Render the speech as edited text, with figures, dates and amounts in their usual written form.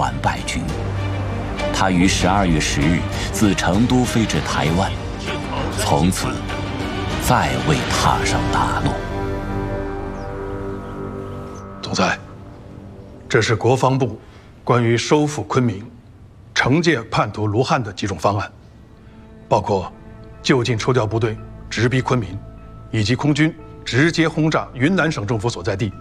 完败军。他于12月10日自成都飞至台湾，从此再未踏上大路。 总裁，这是国防部关于收复昆明、惩戒叛徒卢汉的几种方案，包括就近抽调部队直逼昆明，以及空军直接轰炸云南省政府所在地